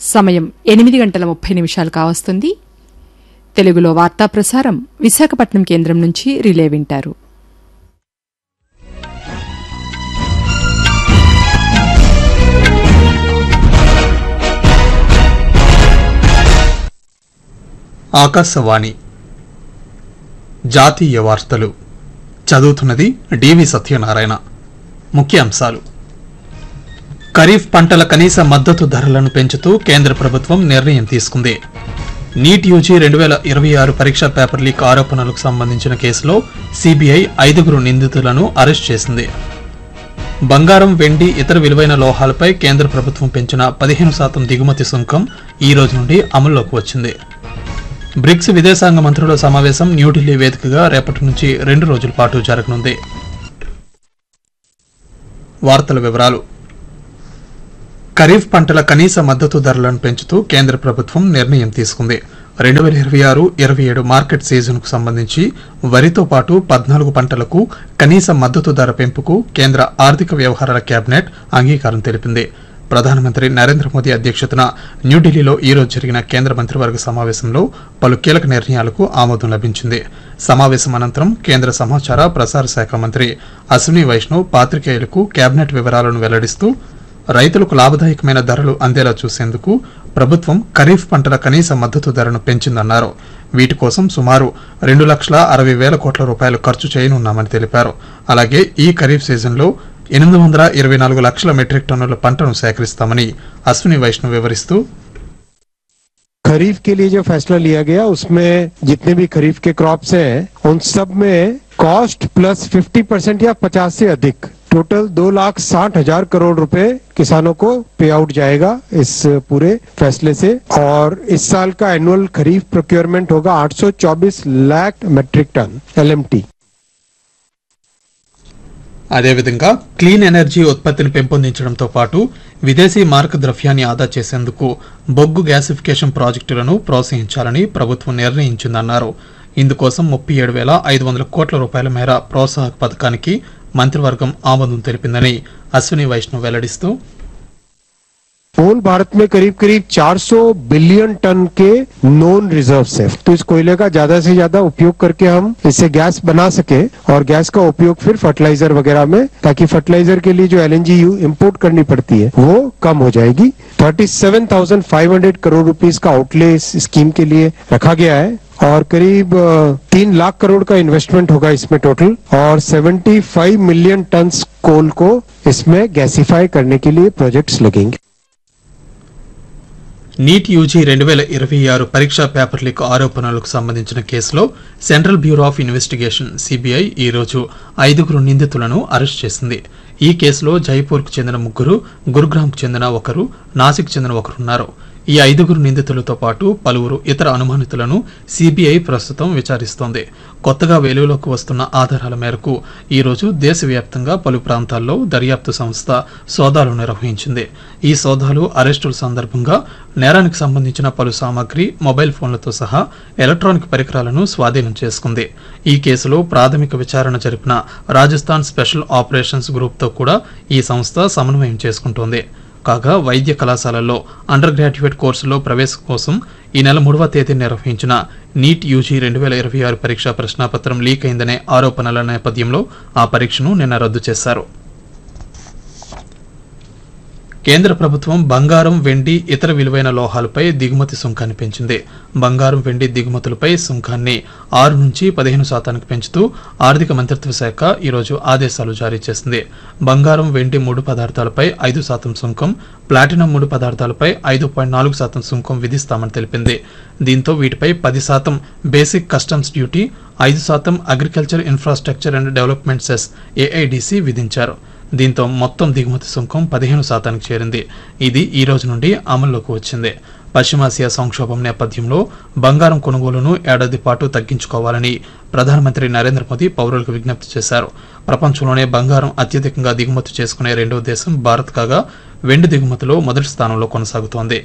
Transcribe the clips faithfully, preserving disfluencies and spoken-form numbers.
సమయం ఎనిమిది గంటల ముప్పై నిమిషాలు కావస్తుంది. తెలుగులో వార్తా ప్రసారం విశాఖపట్నం కేంద్రం నుంచి రిలే వింటారు. ఆకాశవాణి జాతీయ వార్తలు చదువుతున్నది డివి సత్యనారాయణ. ముఖ్యాంశాలు: ఖరీఫ్ పంటల కనీస మద్దతు ధరలను పెంచుతూ కేంద్ర ప్రభుత్వం నిర్ణయం తీసుకుంది. నీట్ యూజీ రెండు వేల ఇరవై ఆరు పరీక్షా పేపర్ లీక్ ఆరోపణలకు సంబంధించిన కేసులో సీబీఐ ఐదుగురు నిందితులను అరెస్ట్ చేసింది. బంగారం, వెండి, ఇతర విలువైన లోహాలపై కేంద్ర ప్రభుత్వం పెంచిన పదిహేను శాతం దిగుమతి సుంకం ఈ రోజు నుండి అమల్లోకి వచ్చింది. బ్రిక్స్ విదేశాంగ మంత్రుల సమావేశం న్యూఢిల్లీ వేదికగా రేపటి నుంచి రెండు రోజుల పాటు జరగనుంది. వార్తల వివరాలు: ఖరీఫ్ పంటల కనీస మద్దతు ధరలను పెంచుతూ కేంద్ర ప్రభుత్వం నిర్ణయం తీసుకుంది. రెండు వేల ఇరవై ఆరు ఇరవై ఏడు మార్కెట్ సీజన్కు సంబంధించి వరితో పాటు పద్నాలుగు పంటలకు కనీస మద్దతు ధర పెంపుకు కేంద్ర ఆర్థిక వ్యవహారాల కేబినెట్ అంగీకారం తెలిపింది. ప్రధానమంత్రి నరేంద్ర మోదీ అధ్యక్షతన న్యూఢిల్లీలో ఈ రోజు జరిగిన కేంద్ర మంత్రివర్గ సమావేశంలో పలు కీలక నిర్ణయాలకు ఆమోదం లభించింది. సమావేశం అనంతరం కేంద్ర సమాచార ప్రసార శాఖ మంత్రి అశ్విని వైష్ణవ్ పాత్రికేయులకు కేబినెట్ వివరాలను వెల్లడిస్తూ, రైతులకు లాభదాయకమైన ధరలు అందేలా చూసేందుకు ప్రభుత్వం ఖరీఫ్ పంటల కనీస మద్దతు ధరను పెంచిందన్నారు. వీటి కోసం సుమారు రెండు లక్షల అరవై వేల కోట్ల రూపాయలు ఖర్చు చేయనున్నామని తెలిపారు. అలాగే ఈ ఖరీఫ్ సీజన్లో ఎనిమిది వందల ఇరవై నాలుగు లక్షల మెట్రిక్ టన్నుల పంటను సేకరిస్తామని అశ్విని వైష్ణవ్ వివరిస్తూ, खरीफ के लिए जो फैसला लिया गया उसमें जितने भी खरीफ के क्रॉप्स हैं उन सब में कॉस्ट प्लस फिफ्टी परसेंट या पचास से अधिक टोटल दो लाख साठ हजार करोड़ रुपए किसानों को पे आउट जाएगा इस पूरे फैसले से। और इस साल का एनुअल खरीफ प्रोक्योरमेंट होगा आठ सौ चौबीस lakh metric ton L M T. అదేవిధంగా క్లీన్ ఎనర్జీ ఉత్పత్తిని పెంపొందించడంతో పాటు విదేశీ మారక ద్రవ్యాన్ని ఆదా చేసేందుకు బొగ్గు గ్యాసిఫికేషన్ ప్రాజెక్టులను ప్రోత్సహించాలని ప్రభుత్వం నిర్ణయించిందన్నారు. ఇందుకోసం ముప్పై ఏడు వేల ఐదు వందల కోట్ల రూపాయల మేర ప్రోత్సాహక పథకానికి మంత్రివర్గం ఆమోదం తెలిపిందని అశ్విని వైష్ణవ్ వెల్లడిస్తూ, पूर्ण भारत में करीब करीब चार सौ बिलियन टन के नॉन रिजर्व्स है, तो इस कोयले का ज्यादा से ज्यादा उपयोग करके हम इससे गैस बना सके और गैस का उपयोग फिर फर्टिलाइजर वगैरह में, ताकि फर्टिलाइजर के लिए जो एलएनजी इंपोर्ट करनी पड़ती है वो कम हो जाएगी। सैंतीस हज़ार पाँच सौ करोड़ रुपीस का आउटले इस स्कीम के लिए रखा गया है और करीब तीन लाख करोड़ का इन्वेस्टमेंट होगा इसमें टोटल, और पचहत्तर मिलियन टन कोल को इसमें गैसिफाई करने के लिए प्रोजेक्ट्स लगेंगे। నీట్ యూజీ రెండు వేల ఇరవై ఆరు పరీక్షా పేపర్ లీక్ ఆరోపణలకు సంబంధించిన కేసులో central bureau of investigation CBI ఈ రోజు ఐదుగురు నిందితులను అరెస్ట్ చేసింది. ఈ కేసులో జైపూర్కు చెందిన ముగ్గురు, గురుగ్రామ్కు చెందిన ఒకరు, నాసిక్ చెందిన ఒకరున్నారు. ఈ ఐదుగురు నిందితులతో పాటు పలువురు ఇతర అనుమానితులను సీబీఐ ప్రస్తుతం విచారిస్తోంది. కొత్తగా వెలుగులోకి వస్తున్న ఆధారాల మేరకు ఈ రోజు దేశవ్యాప్తంగా పలు ప్రాంతాల్లో దర్యాప్తు సంస్థ సోదాలు నిర్వహించింది. ఈ సోదాలు, అరెస్టుల సందర్భంగా నేరానికి సంబంధించిన పలు సామాగ్రి, మొబైల్ ఫోన్లతో సహా ఎలక్ట్రానిక్ పరికరాలను స్వాధీనం చేసుకుంది. ఈ కేసులో ప్రాథమిక విచారణ జరిపిన రాజస్థాన్ స్పెషల్ ఆపరేషన్స్ గ్రూప్తో కూడా ఈ సంస్థ సమన్వయం చేసుకుంటోంది. కాగా వైద్య కళాశాలల్లో అండర్ గ్రాడ్యుయేట్ కోర్సులో ప్రవేశం కోసం ఈ నెల మూడవ తేదీ నిర్వహించిన నీట్ యూజీ రెండు వేల ఇరవై ఆరు పరీక్షా ప్రశ్నాపత్రం లీక్ అయిందనే ఆరోపణల నేపథ్యంలో ఆ పరీక్షను నిన్న రద్దు చేశారు. కేంద్ర ప్రభుత్వం బంగారం, వెండి, ఇతర విలువైన లోహాలపై దిగుమతి సుంకాన్ని పెంచింది. బంగారం, వెండి దిగుమతులపై సుంకాన్ని ఆరు నుంచి పదిహేను శాతానికి పెంచుతూ ఆర్థిక మంత్రిత్వ శాఖ ఈరోజు ఆదేశాలు జారీ చేసింది. బంగారం, వెండి ముడి పదార్థాలపై ఐదు శాతం సుంకం, ప్లాటినం ముడి పదార్థాలపై ఐదు పాయింట్ నాలుగు శాతం సుంకం విధిస్తామని తెలిపింది. దీంతో వీటిపై పది శాతం బేసిక్ కస్టమ్స్ డ్యూటీ, ఐదు శాతం agriculture infrastructure and development cess AIDC విధించారు. దీంతో మొత్తం దిగుమతి సుంకం పదిహేను శాతానికి చేరింది. ఇది ఈ రోజు నుండి అమల్లోకి వచ్చింది. పశ్చిమాసియా సంక్షోభం నేపథ్యంలో బంగారం కొనుగోలును ఏడాది పాటు తగ్గించుకోవాలని ప్రధానమంత్రి నరేంద్ర మోదీ పౌరులకు విజ్ఞప్తి చేశారు. ప్రపంచంలోనే బంగారం అత్యధికంగా దిగుమతి చేసుకునే రెండో దేశం భారత్ కాగా, వెండి దిగుమతిలో మొదటి స్థానంలో కొనసాగుతోంది.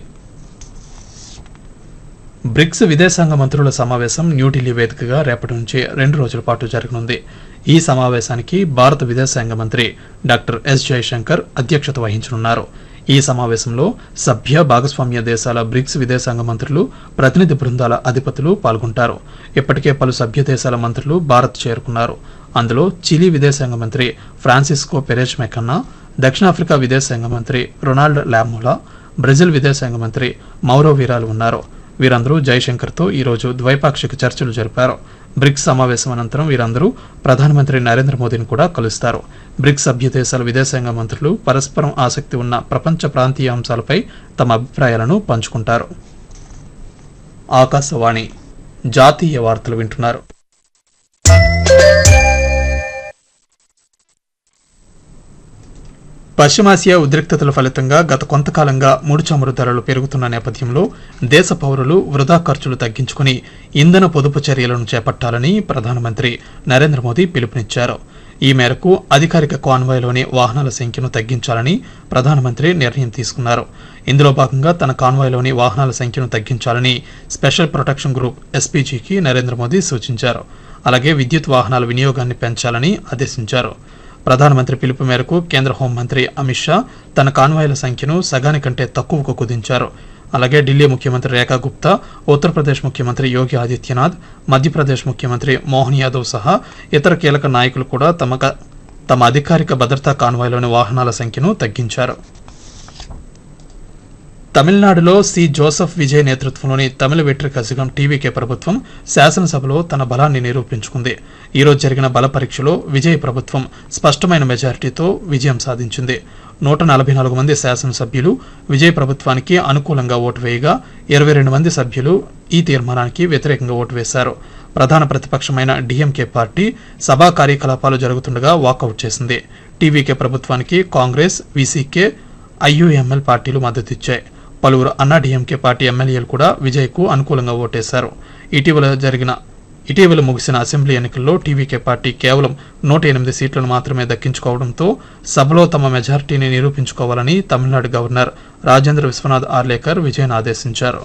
బ్రిక్స్ విదేశాంగ మంత్రుల సమావేశం న్యూఢిల్లీ వేదికగా రేపటి నుంచి రెండు రోజుల పాటు జరగనుంది. ఈ సమావేశానికి భారత విదేశాంగ మంత్రి డాక్టర్ ఎస్ జయశంకర్ అధ్యక్షత వహించనున్నారు. ఈ సమావేశంలో సభ్య భాగస్వామ్య దేశాల బ్రిక్స్ విదేశాంగ మంత్రులు, ప్రతినిధి బృందాల అధిపతులు పాల్గొంటారు. ఇప్పటికే పలు సభ్య దేశాల మంత్రులు భారత్ చేరుకున్నారు. అందులో చిలీ విదేశాంగ మంత్రి ఫ్రాన్సిస్కో పెరెజ్ మెకన్నా, దక్షిణాఫ్రికా విదేశాంగ మంత్రి రొనాల్డ్ లామోలా, బ్రెజిల్ విదేశాంగ మంత్రి మౌరో వీరాలు ఉన్నారు. వీరందరూ జైశంకర్తో ఈరోజు ద్వైపాక్షిక చర్చలు జరిపారు. బ్రిక్స్ సమావేశం అనంతరం వీరందరూ ప్రధానమంత్రి నరేంద్ర మోదీని కూడా కలుస్తారు. బ్రిక్స్ సభ్య దేశాల విదేశాంగ మంత్రులు పరస్పరం ఆసక్తి ఉన్న ప్రపంచ ప్రాంతీయ అంశాలపై తమ అభిప్రాయాలను పంచుకుంటారు. ఆకాశవాణి జాతీయ వార్తలు వింటున్నారు. పశ్చిమాసియా ఉద్రిక్తతల ఫలితంగా గత కొంతకాలంగా ముడి చమురు ధరలు పెరుగుతున్న నేపథ్యంలో దేశ పౌరులు వృధా ఖర్చులు తగ్గించుకుని ఇంధన పొదుపు చర్యలను చేపట్టాలని ప్రధానమంత్రి నరేంద్ర మోదీ పిలుపునిచ్చారు. ఈ మేరకు అధికారిక కాన్వాయ్లోని వాహనాల సంఖ్యను తగ్గించాలని ప్రధానమంత్రి నిర్ణయం తీసుకున్నారు. ఇందులో భాగంగా తన కాన్వాయ్లోని వాహనాల సంఖ్యను తగ్గించాలని special protection group ఎస్పీజీకి Narendra Modi సూచించారు. అలాగే విద్యుత్ వాహనాల వినియోగాన్ని పెంచాలని ఆదేశించారు. ప్రధానమంత్రి పిలుపు మేరకు కేంద్ర హోంమంత్రి అమిత్ షా తన కాన్వాయ్ల సంఖ్యను సగానికంటే తక్కువకు కుదించారు. అలాగే ఢిల్లీ ముఖ్యమంత్రి రేఖా గుప్తా, ఉత్తరప్రదేశ్ ముఖ్యమంత్రి యోగి ఆదిత్యనాథ్, మధ్యప్రదేశ్ ముఖ్యమంత్రి మోహన్ యాదవ్ సహా ఇతర కీలక నాయకులు కూడా తమ తమ అధికారిక భద్రతా కాన్వాయ్లోని వాహనాల సంఖ్యను తగ్గించారు. తమిళనాడులో సి జోసెఫ్ విజయ్ నేతృత్వంలోని తమిళ వెట్రి కజగం టీవీకే ప్రభుత్వం శాసనసభలో తన బలాన్ని నిరూపించుకుంది. ఈ రోజు జరిగిన బల పరీక్షలో విజయ్ ప్రభుత్వం స్పష్టమైన మెజారిటీతో విజయం సాధించింది. నూట నలభై నాలుగు మంది శాసనసభ్యులు విజయ్ ప్రభుత్వానికి అనుకూలంగా ఓటు వేయగా ఇరవై రెండు మంది సభ్యులు ఈ తీర్మానానికి వ్యతిరేకంగా ఓటు వేశారు. ప్రధాన ప్రతిపక్షమైన డీఎంకే పార్టీ సభా కార్యకలాపాలు జరుగుతుండగా వాకౌట్ చేసింది. టీవీకే ప్రభుత్వానికి కాంగ్రెస్, వీసీకే, ఐయూఎంఎల్ పార్టీలు మద్దతిచ్చాయి. పలువురు అన్నా డీఎంకే పార్టీ ఎమ్మెల్యేలు కూడా విజయ్కు అనుకూలంగా ఓటేశారు. ఇటీవల జరిగిన ఇటీవల ముగిసిన అసెంబ్లీ ఎన్నికల్లో టీవీకే పార్టీ కేవలం నూట ఎనిమిది సీట్లను మాత్రమే దక్కించుకోవడంతో సభలో తమ మెజారిటీని నిరూపించుకోవాలని తమిళనాడు గవర్నర్ రాజేంద్ర విశ్వనాథ్ ఆర్లేకర్ విజయ్ను ఆదేశించారు.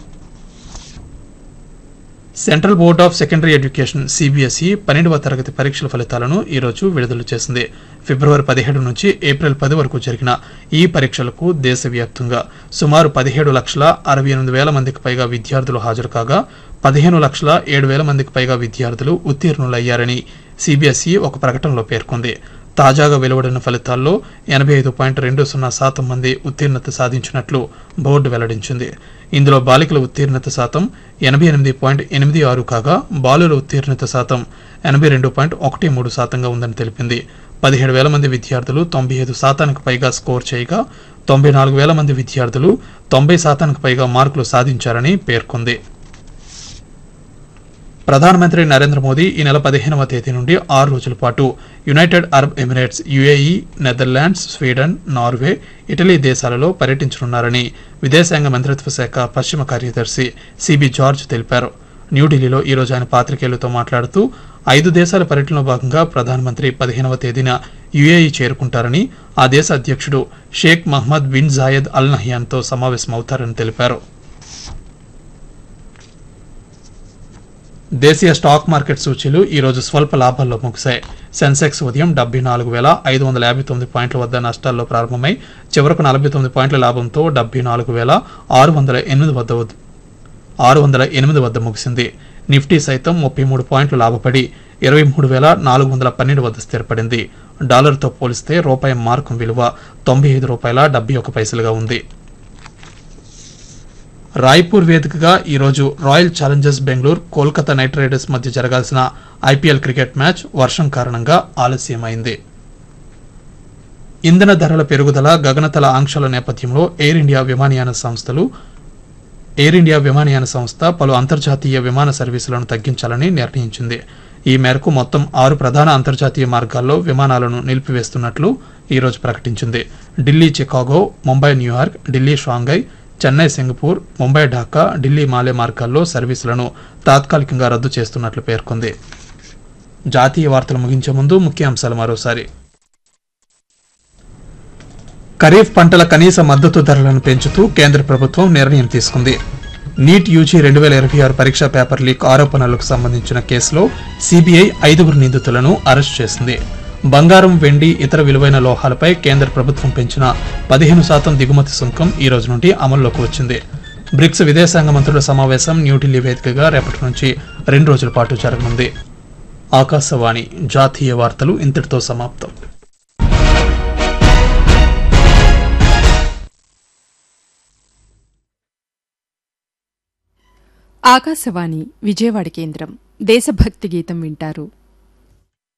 Central board of secondary education CBSE పన్నెండవ తరగతి పరీక్షల ఫలితాలను ఈరోజు విడుదల చేసింది. ఫిబ్రవరి పదిహేడు నుంచి ఏప్రిల్ పది వరకు జరిగిన ఈ పరీక్షలకు దేశవ్యాప్తంగా సుమారు పదిహేడు లక్షల అరవై ఎనిమిది వేల మందికి పైగా విద్యార్థులు హాజరు కాగా పదిహేను లక్షల ఏడు వేల మందికి పైగా విద్యార్థులు ఉత్తీర్ణులయ్యారని సీబీఎస్ఈ ఒక ప్రకటనలో పేర్కొంది. తాజాగా వెలువడిన ఫలితాల్లో ఎనభై ఐదు పాయింట్ రెండు సున్నా శాతం మంది ఉత్తీర్ణత సాధించినట్లు బోర్డు వెల్లడించింది. ఇందులో బాలికల ఉత్తీర్ణత శాతం ఎనభై ఎనిమిది పాయింట్ ఎనిమిది ఆరు కాగా బాలుల ఉత్తీర్ణత శాతం ఎనభై రెండు పాయింట్ ఒకటి మూడు శాతంగా ఉందని తెలిపింది. పదిహేడు వేల మంది విద్యార్థులు తొంభై ఐదు శాతానికి పైగా స్కోర్ చేయగా తొంభై నాలుగు వేల మంది విద్యార్థులు తొంభై శాతానికి పైగా మార్కులు సాధించారని పేర్కొంది. ప్రధానమంత్రి నరేంద్ర మోదీ ఈ నెల పదిహేనవ తేదీ నుండి ఆరు రోజుల పాటు United Arab Emirates, UAE, Netherlands, Sweden, Norway, Italy దేశాలలో పర్యటించనున్నారని విదేశాంగ మంత్రిత్వ శాఖ పశ్చిమ కార్యదర్శి సిబి జార్జ్ తెలిపారు. న్యూఢిల్లీలో ఈ రోజు ఆయన పాత్రికేయులతో మాట్లాడుతూ ఐదు దేశాల పర్యటనలో భాగంగా ప్రధానమంత్రి పదిహేనవ తేదీన యుఏఈ చేరుకుంటారని, ఆ దేశ అధ్యక్షుడు షేక్ మహ్మద్ బిన్ జాయద్ అల్ నహ్యాన్తో సమావేశమవుతారని తెలిపారు. దేశీయ స్టాక్ మార్కెట్ సూచీలు ఈ రోజు స్వల్ప లాభాల్లో ముగిశాయి. సెన్సెక్స్ ఉదయం డెబ్బై నాలుగు వేల ఐదు వందల యాభై తొమ్మిది పాయింట్ల వద్ద నష్టాల్లో ప్రారంభమై చివరకు నలభై తొమ్మిది పాయింట్ల లాభంతో డెబ్బై నాలుగు వేల ఆరు వందల ఎనిమిది వద్ద ఆరు వందల ఎనిమిది వద్ద ముగిసింది. నిఫ్టీ సైతం ముప్పై మూడు పాయింట్లు లాభపడి ఇరవై మూడు వేల నాలుగు వందల పన్నెండు వద్ద స్థిరపడింది. డాలర్తో పోలిస్తే రూపాయి మార్కు విలువ తొంభై ఐదు రూపాయల డెబ్బై ఒక పైసలుగా ఉంది. రాయ్పూర్ వేదికగా ఈరోజు royal Challengers Bengaluru, Kolkata night riders మధ్య జరగాల్సిన ఐపీఎల్ క్రికెట్ మ్యాచ్ వర్షం కారణంగా ఆలస్యమైంది. ఇంధన ధరల పెరుగుదల, గగనతల ఆంక్షల నేపథ్యంలో ఎయిర్ ఇండియా విమానయాన సంస్థలు ఎయిర్ ఇండియా విమానయాన సంస్థ పలు అంతర్జాతీయ విమాన సర్వీసులను తగ్గించాలని నిర్ణయించింది. ఈ మేరకు మొత్తం ఆరు ప్రధాన అంతర్జాతీయ మార్గాల్లో విమానాలను నిలిపివేస్తున్నట్లు ఈరోజు ప్రకటించింది. Delhi Chicago, Mumbai New York, Delhi Shanghai, Chennai Singapore, Mumbai Dhaka, Delhi మాలే మార్గాల్లో సర్వీసులను తాత్కాలికంగా రద్దు చేస్తున్నట్లు పేర్కొంది. జాతీయ వార్తలు ముగించే ముందు ముఖ్యాంశాలు మరోసారి. ఖరీఫ్ పంటల కనీస మద్దతు ధరలను పెంచుతూ కేంద్ర ప్రభుత్వం నిర్ణయం తీసుకుంది. నీట్ యూజీ రెండు వేల ఇరవై ఆరు పరీక్షా పేపర్ లీక్ ఆరోపణలకు సంబంధించిన కేసులో సీబీఐ ఐదుగురు నిందితులను అరెస్ట్ చేసింది. బంగారం, వెండి, ఇతర విలువైన లోహాలపై కేంద్ర ప్రభుత్వం పెంచిన పదిహేను శాతం దిగుమతి సుంకం ఈ రోజు నుండి అమల్లోకి వచ్చింది. బ్రిక్స్ విదేశాంగ మంత్రుల సమావేశం న్యూఢిల్లీ వేదికగా రేపటి నుంచి రెండు రోజుల పాటు జరగనుంది. ఆకాశవాణి జాతీయ వార్తలు ఇంతటితో సమాప్తం. ఆకాశవాణి విజయవాడ కేంద్రం దేశభక్తి గీతం వింటారు.